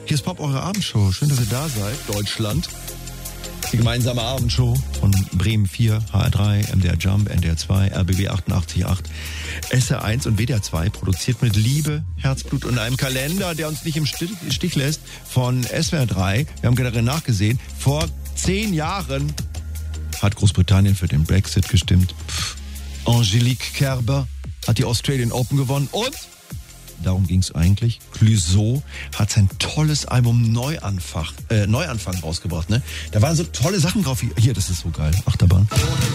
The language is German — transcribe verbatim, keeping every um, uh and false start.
Hier ist Pop, eure Abendshow. Schön, dass ihr da seid. Deutschland. Die gemeinsame Abendshow von Bremen vier, H R drei, M D R Jump, N D R zwei, R B B achtundachtzig Komma acht, S R eins und W D R zwei. Produziert mit Liebe, Herzblut und einem Kalender, der uns nicht im Stich lässt, von S W R drei. Wir haben gerade nachgesehen. Vor zehn Jahren hat Großbritannien für den Brexit gestimmt. Pff. Angelique Kerber hat die Australian Open gewonnen und darum ging es eigentlich. Clouseau hat sein tolles Album Neuanfang, äh, Neuanfang rausgebracht. Ne? Da waren so tolle Sachen drauf. Wie, hier, das ist so geil. Achterbahn.